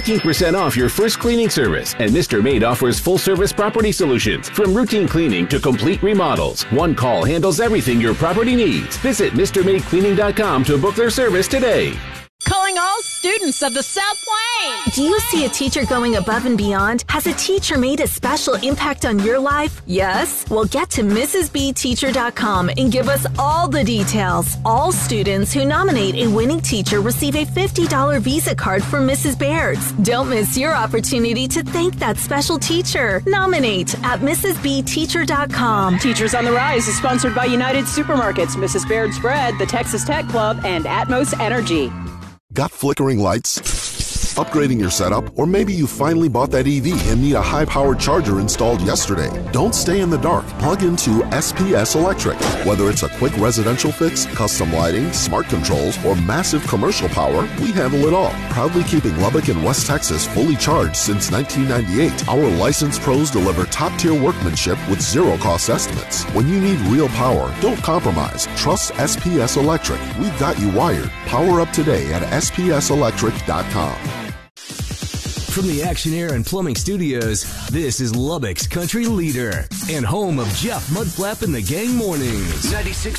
15% off your first cleaning service. And Mr. Maid offers full-service property solutions. From routine cleaning to complete remodels, one call handles everything your property needs. Visit MrMaidCleaning.com to book their service today. Calling all students of the South Plains. Do you see a teacher going above and beyond? Has a teacher made a special impact on your life? Yes? Well, get to MrsBTeacher.com and give us all the details. All students who nominate a winning teacher receive a $50 Visa card from Mrs. Baird's. Don't miss your opportunity to thank that special teacher. Nominate at MrsBTeacher.com. Teachers on the Rise is sponsored by United Supermarkets, Mrs. Baird's Bread, the Texas Tech Club, and Atmos Energy. Got flickering lights? Upgrading your setup? Or maybe you finally bought that EV and need a high-powered charger installed yesterday. Don't stay in the dark. Plug into SPS Electric. Whether it's a quick residential fix, custom lighting, smart controls, or massive commercial power, we handle it all. Proudly keeping Lubbock and West Texas fully charged since 1998. Our licensed pros deliver top-tier workmanship with zero-cost estimates. When you need real power, don't compromise. Trust SPS Electric. We've got you wired. Power up today at spselectric.com. From the Action Air and Plumbing Studios, this is Lubbock's country leader and home of Jeff Mudflap and the Gang Mornings. 96.